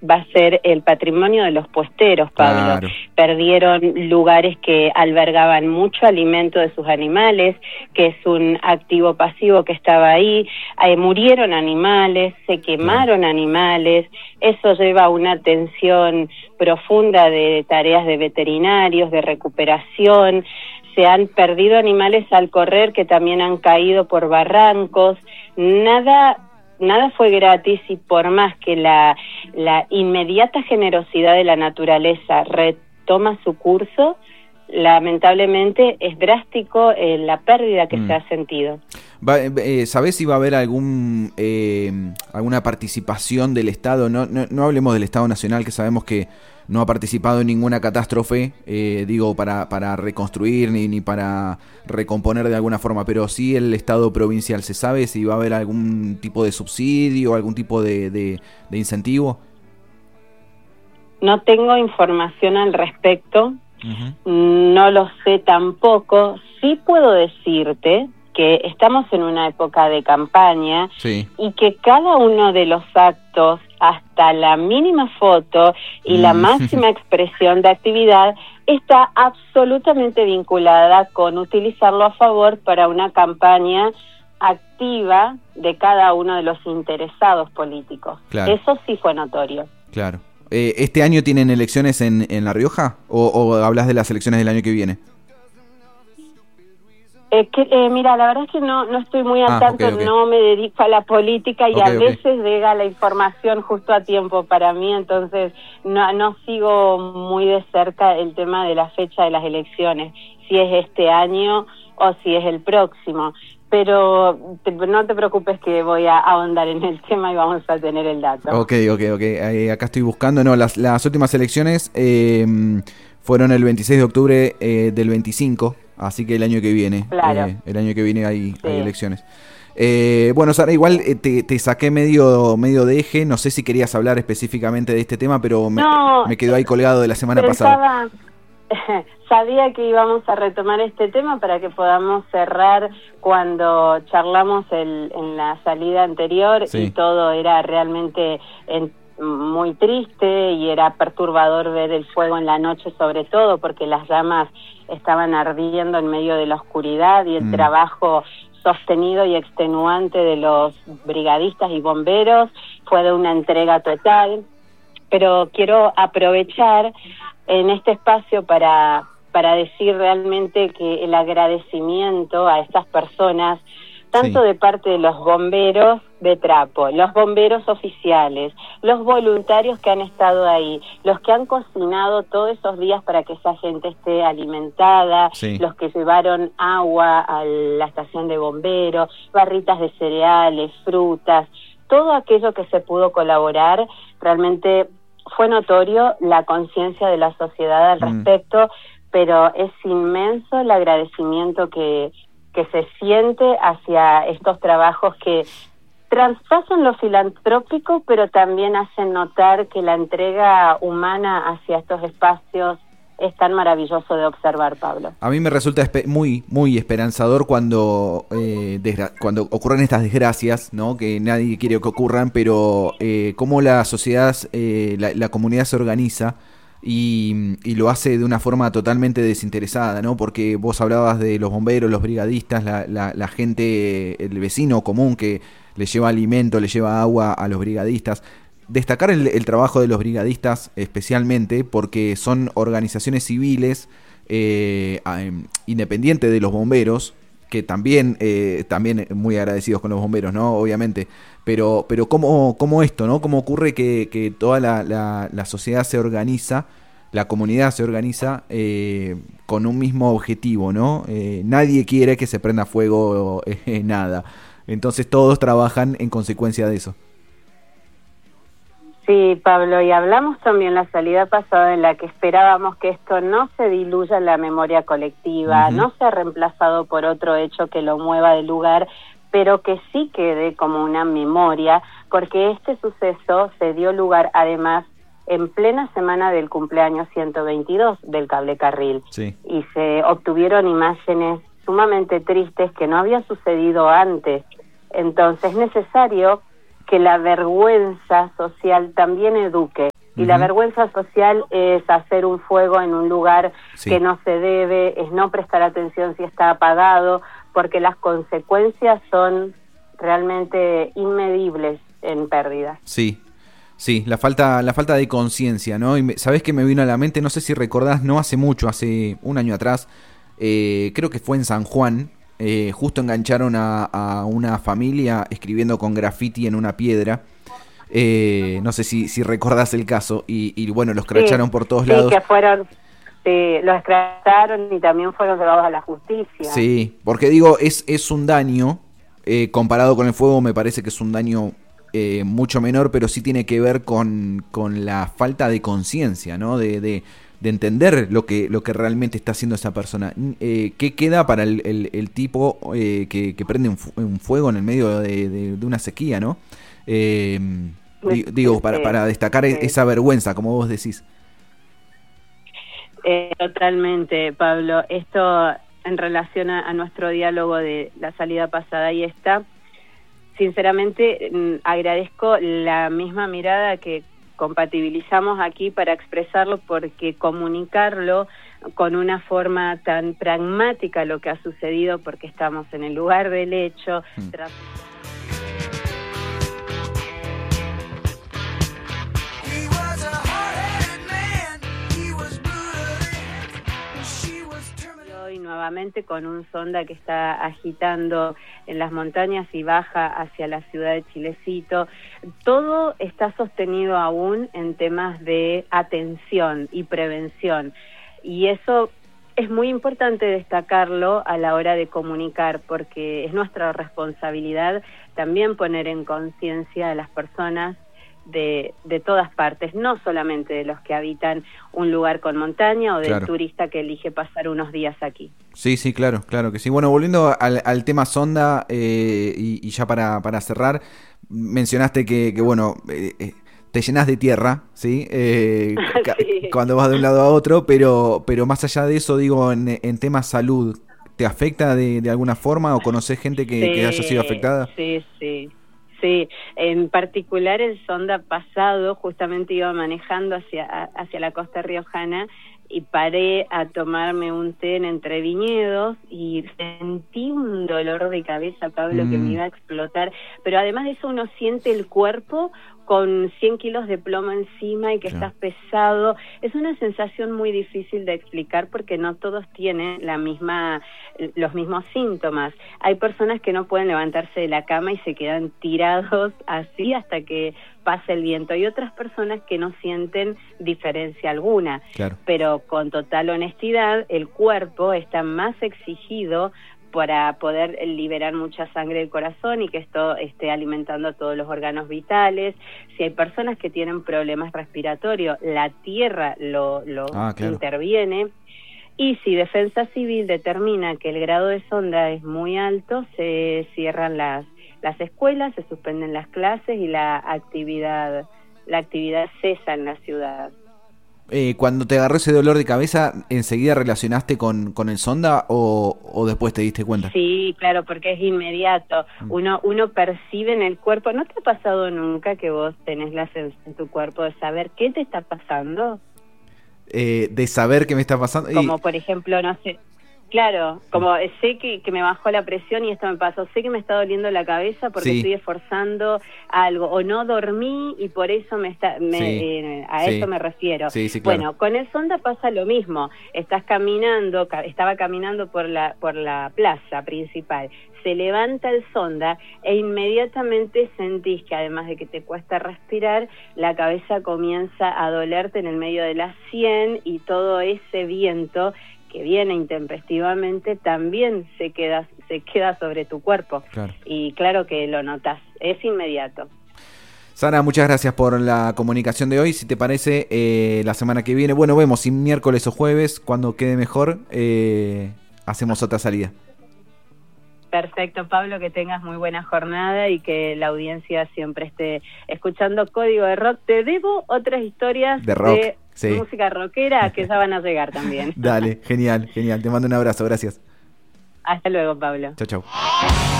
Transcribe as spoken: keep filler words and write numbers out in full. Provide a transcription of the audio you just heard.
va a ser el patrimonio de los puesteros, Pablo. Claro. Perdieron lugares que albergaban mucho alimento de sus animales, que es un activo pasivo que estaba ahí. Eh, murieron animales, se quemaron claro. animales. Eso lleva a una atención profunda de tareas de veterinarios, de recuperación. Se han perdido animales al correr que también han caído por barrancos. Nada... Nada fue gratis, y por más que la, la inmediata generosidad de la naturaleza retoma su curso, lamentablemente es drástico eh, la pérdida que mm. se ha sentido. Va, eh, ¿Sabés si va a haber algún eh, alguna participación del Estado? No, no, no hablemos del Estado Nacional, que sabemos que no ha participado en ninguna catástrofe, eh, digo, para, para reconstruir ni, ni para recomponer de alguna forma, pero sí el Estado provincial. ¿Se sabe si va a haber algún tipo de subsidio, algún tipo de, de, de incentivo? No tengo información al respecto, uh-huh. no lo sé tampoco. Sí puedo decirte que estamos en una época de campaña sí. y que cada uno de los actos, hasta la mínima foto y mm. la máxima expresión de actividad, está absolutamente vinculada con utilizarlo a favor para una campaña activa de cada uno de los interesados políticos. Claro. Eso sí fue notorio. Claro. Eh, ¿Este año tienen elecciones en, en La Rioja? ¿O, o hablas de las elecciones del año que viene? Eh, que, eh, mira, la verdad es que no no estoy muy al ah, tanto, okay, okay. no me dedico a la política y okay, a veces okay. llega la información justo a tiempo para mí, entonces no, no sigo muy de cerca el tema de la fecha de las elecciones, si es este año o si es el próximo, pero te, no te preocupes que voy a ahondar en el tema y vamos a tener el dato. Ok, ok, ok, eh, acá estoy buscando, no, las, las últimas elecciones eh, fueron el veintiséis de octubre eh, del veinticinco. Así que el año que viene, claro. eh, el año que viene hay, sí. hay elecciones. Eh, bueno, Sara, igual eh, te, te saqué medio medio de eje, no sé si querías hablar específicamente de este tema, pero me, no, me quedó ahí colgado de la semana pensaba, pasada. Sabía que íbamos a retomar este tema para que podamos cerrar cuando charlamos el, en la salida anterior sí. y todo era realmente... En, muy triste y era perturbador ver el fuego en la noche, sobre todo porque las llamas estaban ardiendo en medio de la oscuridad y el mm. trabajo sostenido y extenuante de los brigadistas y bomberos fue de una entrega total. Pero quiero aprovechar en este espacio para, para decir realmente que el agradecimiento a estas personas, tanto sí. de parte de los bomberos de trapo, los bomberos oficiales, los voluntarios que han estado ahí, los que han cocinado todos esos días para que esa gente esté alimentada, sí. los que llevaron agua a la estación de bomberos, barritas de cereales, frutas, todo aquello que se pudo colaborar, realmente fue notorio la conciencia de la sociedad al mm. respecto, pero es inmenso el agradecimiento que que se siente hacia estos trabajos que traspasan lo filantrópico, pero también hacen notar que la entrega humana hacia estos espacios es tan maravilloso de observar, Pablo. A mí me resulta muy muy esperanzador cuando eh, desgra- cuando ocurren estas desgracias, ¿no? Que nadie quiere que ocurran, pero eh, cómo la sociedad, eh, la, la comunidad se organiza y, y lo hace de una forma totalmente desinteresada, ¿no? Porque vos hablabas de los bomberos, los brigadistas, la, la, la gente, el vecino común que le lleva alimento, le lleva agua a los brigadistas. Destacar el, el trabajo de los brigadistas especialmente porque son organizaciones civiles eh, independientes de los bomberos, que también eh, también muy agradecidos con los bomberos, ¿no? Obviamente, pero pero cómo, cómo esto, ¿no? Cómo ocurre que, que toda la, la, la sociedad se organiza, la comunidad se organiza eh, con un mismo objetivo, ¿no? Eh, nadie quiere que se prenda fuego eh, nada. Entonces todos trabajan en consecuencia de eso. Sí, Pablo, y hablamos también la salida pasada en la que esperábamos que esto no se diluya en la memoria colectiva, uh-huh. no sea reemplazado por otro hecho que lo mueva del lugar, pero que sí quede como una memoria, porque este suceso se dio lugar además en plena semana del cumpleaños ciento veintidós del Cable Carril, sí. y se obtuvieron imágenes sumamente tristes que no había sucedido antes. Entonces es necesario que la vergüenza social también eduque. Y uh-huh. la vergüenza social es hacer un fuego en un lugar sí. que no se debe, es no prestar atención si está apagado, porque las consecuencias son realmente inmedibles en pérdida. Sí, sí, la falta, la falta de conciencia, ¿no? Y me, ¿sabés qué me vino a la mente? No sé si recordás, no hace mucho, hace un año atrás, eh, creo que fue en San Juan, eh, justo engancharon a, a una familia escribiendo con grafiti en una piedra. Eh, no sé si, si recordás el caso, y, y bueno, los cracharon sí, por todos sí, lados. Sí, que fueron, sí, los escracharon y también fueron llevados a la justicia. Sí, porque digo, es, es un daño, eh, comparado con el fuego me parece que es un daño eh, mucho menor, pero sí tiene que ver con, con la falta de conciencia, ¿no? De, de, de entender lo que, lo que realmente está haciendo esa persona. Eh, ¿Qué queda para el, el, el tipo eh, que, que prende un, un fuego en el medio de, de, de una sequía, ¿no? Eh, Digo, para, para destacar sí. esa vergüenza, como vos decís. Eh, totalmente, Pablo. Esto en relación a, a nuestro diálogo de la salida pasada y esta, sinceramente mmm, agradezco la misma mirada que compatibilizamos aquí para expresarlo, porque comunicarlo con una forma tan pragmática lo que ha sucedido, porque estamos en el lugar del hecho, mm. tras... y nuevamente con un sonda que está agitando en las montañas y baja hacia la ciudad de Chilecito. Todo está sostenido aún en temas de atención y prevención, y eso es muy importante destacarlo a la hora de comunicar, porque es nuestra responsabilidad también poner en conciencia a las personas de, de todas partes, no solamente de los que habitan un lugar con montaña o del claro. turista que elige pasar unos días aquí. Sí, sí, claro, claro que sí. Bueno, volviendo al, al tema sonda, eh, y, y ya para, para cerrar, mencionaste que, que bueno, eh, te llenas de tierra, ¿sí? Eh, sí. Cuando vas de un lado a otro, pero, pero más allá de eso, digo, en, en temas salud, ¿te afecta de, de alguna forma o conocés gente que, sí, que haya sido afectada? Sí, sí. Sí, en particular el sonda pasado justamente iba manejando hacia, hacia la costa riojana y paré a tomarme un té en Entre Viñedos y sentí un dolor de cabeza, Pablo, mm. que me iba a explotar, pero además de eso uno siente el cuerpo con cien kilos de plomo encima y que claro. estás pesado. Es una sensación muy difícil de explicar porque no todos tienen la misma, los mismos síntomas. Hay personas que no pueden levantarse de la cama y se quedan tirados así hasta que pasa el viento, y otras personas que no sienten diferencia alguna. Claro. Pero con total honestidad, el cuerpo está más exigido para poder liberar mucha sangre del corazón y que esto esté alimentando a todos los órganos vitales. Si hay personas que tienen problemas respiratorios, la tierra lo, lo ah, claro. interviene. Y si Defensa Civil determina que el grado de sonda es muy alto, se cierran las, las escuelas, se suspenden las clases y la actividad, la actividad cesa en la ciudad. Eh, cuando te agarró ese dolor de cabeza, ¿enseguida relacionaste con, con el sonda o, o después te diste cuenta? Sí, claro, porque es inmediato. Uno uno percibe en el cuerpo. ¿No te ha pasado nunca que vos tenés la sensación en tu cuerpo de saber qué te está pasando? Eh, de saber qué me está pasando. Como y... por ejemplo, no sé... Claro, como sé que, que me bajó la presión y esto me pasó, sé que me está doliendo la cabeza porque sí. estoy esforzando algo, o no dormí y por eso me está, me, sí. eh, a sí. eso me refiero. Sí, sí, claro. Bueno, con el sonda pasa lo mismo, estás caminando, ca- estaba caminando por la, por la plaza principal, se levanta el sonda e inmediatamente sentís que además de que te cuesta respirar, la cabeza comienza a dolerte en el medio de la sien y todo ese viento que viene intempestivamente también se queda se queda sobre tu cuerpo. Claro. Y claro que lo notas, es inmediato. Sara, muchas gracias por la comunicación de hoy. Si te parece, eh, la semana que viene, bueno, vemos si miércoles o jueves, cuando quede mejor, eh, hacemos otra salida. Perfecto, Pablo, que tengas muy buena jornada y que la audiencia siempre esté escuchando Código de Rock. Te debo otras historias de, rock, de sí. música rockera que ya van a llegar también. Dale, genial, genial. Te mando un abrazo, gracias. Hasta luego, Pablo. Chau, chau.